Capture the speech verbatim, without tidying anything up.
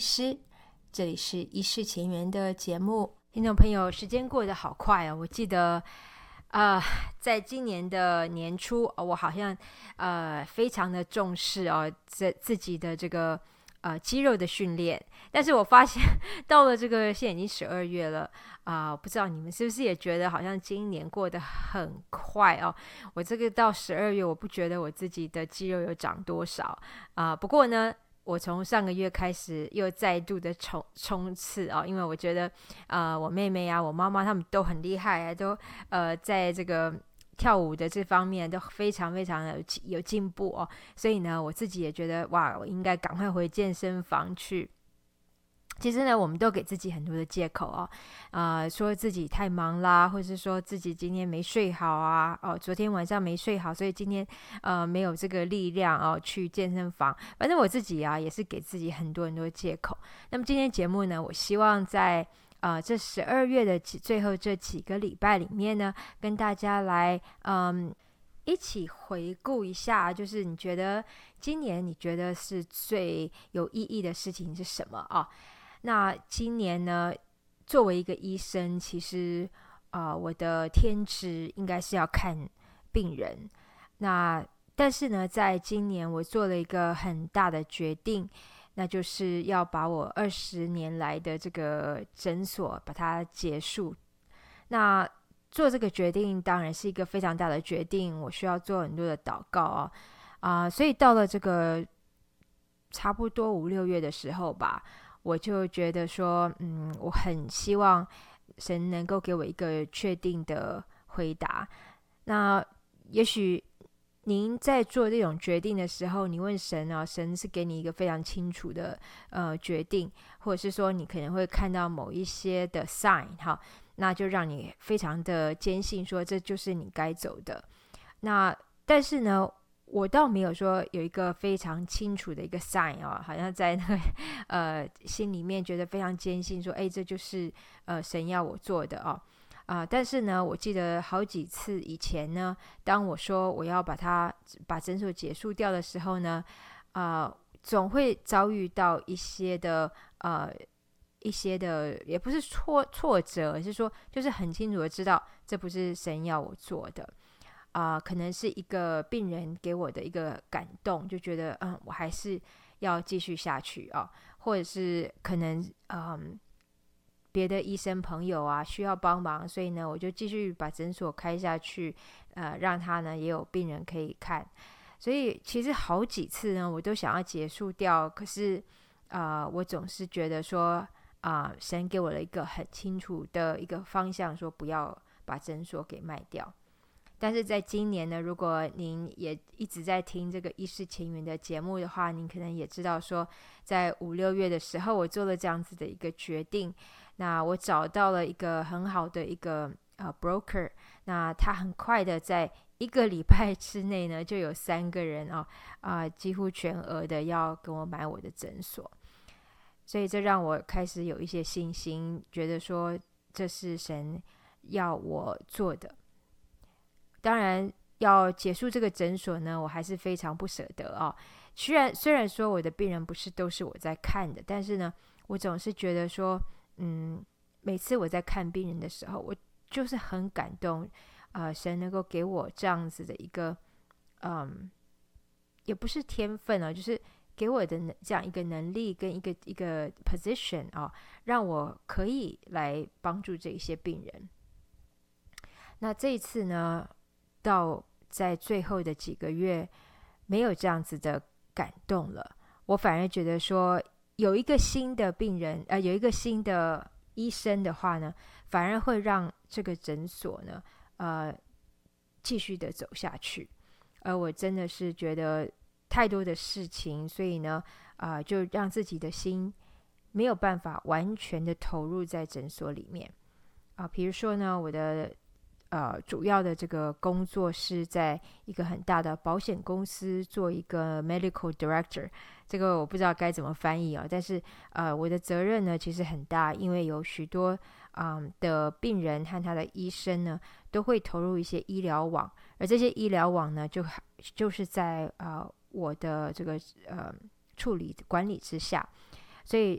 师，这里是医事前缘的节目。听众朋友，时间过得好快哦！我记得，呃，在今年的年初，哦、我好像呃非常的重视哦，自自己的这个呃肌肉的训练。但是我发现到了这个现在已经十二月了啊、呃，不知道你们是不是也觉得好像今年过得很快哦？我这个到十二月，我不觉得我自己的肌肉有长多少啊、呃，不过呢。我从上个月开始又再度的冲冲刺啊、哦，因为我觉得，呃，我妹妹啊，我妈妈他们都很厉害啊，都呃在这个跳舞的这方面都非常非常的有有进步哦，所以呢，我自己也觉得哇，我应该赶快回健身房去。其实呢，我们都给自己很多的借口哦，呃，说自己太忙啦，或者是说自己今天没睡好啊，哦，昨天晚上没睡好，所以今天呃没有这个力量哦去健身房。反正我自己啊也是给自己很多很多借口。那么今天节目呢，我希望在呃这十二月的最后这几个礼拜里面呢，跟大家来嗯。一起回顾一下，就是你觉得今年你觉得是最有意义的事情是什么啊？那今年呢，作为一个医生，其实呃，我的天职应该是要看病人。那但是呢，在今年我做了一个很大的决定，那就是要把我二十年来的这个诊所把它结束。那做这个决定当然是一个非常大的决定，我需要做很多的祷告啊啊、呃，所以到了这个差不多五六月的时候吧。我就觉得说，嗯，我很希望神能够给我一个确定的回答。那也许您在做这种决定的时候，你问神啊，神是给你一个非常清楚的呃决定，或者是说你可能会看到某一些的 sign 哈，那就让你非常的坚信说这就是你该走的。那但是呢，我倒没有说有一个非常清楚的一个 sign 哦，好像在那个呃心里面觉得非常坚信说，哎，这就是呃神要我做的哦啊、呃。但是呢，我记得好几次以前呢，当我说我要把它把诊所结束掉的时候呢，啊、呃，总会遭遇到一些的呃一些的，也不是挫挫折，而是说就是很清楚的知道这不是神要我做的。啊、呃，可能是一个病人给我的一个感动，就觉得嗯，我还是要继续下去啊、哦，或者是可能嗯，别的医生朋友啊需要帮忙，所以呢，我就继续把诊所开下去，呃，让他呢也有病人可以看。所以其实好几次呢，我都想要结束掉，可是啊、呃，我总是觉得说啊、呃，神给我了一个很清楚的一个方向，说不要把诊所给卖掉。但是在今年呢，如果您也一直在听这个医事前缘的节目的话，您可能也知道说，在五六月的时候，我做了这样子的一个决定。那我找到了一个很好的一个呃 broker，那他很快的在一个礼拜之内呢，就有三个人啊啊、呃、几乎全额的要跟我买我的诊所，所以这让我开始有一些信心，觉得说这是神要我做的。当然要结束这个诊所呢，我还是非常不舍得啊、哦。虽然虽然说我的病人不是都是我在看的，但是呢，我总是觉得说，嗯，每次我在看病人的时候，我就是很感动，呃，神能够给我这样子的一个，嗯，也不是天分啊，就是给我的这样一个能力跟一个一个 position 啊、哦，让我可以来帮助这些病人。那这一次呢？到在最后的几个月没有这样子的感动了，我反而觉得说有一个新的病人，呃，有一个新的医生的话呢，反而会让这个诊所呢，呃，继续的走下去。而我真的是觉得太多的事情，所以呢，啊、呃，就让自己的心没有办法完全的投入在诊所里面啊、呃。比如说呢，我的呃，主要的这个工作是在一个很大的保险公司做一个 medical director， 这个我不知道该怎么翻译啊、哦，但是呃，我的责任呢其实很大，因为有许多嗯的病人和他的医生呢都会投入一些医疗网，而这些医疗网呢就就是在呃我的这个呃处理管理之下，所以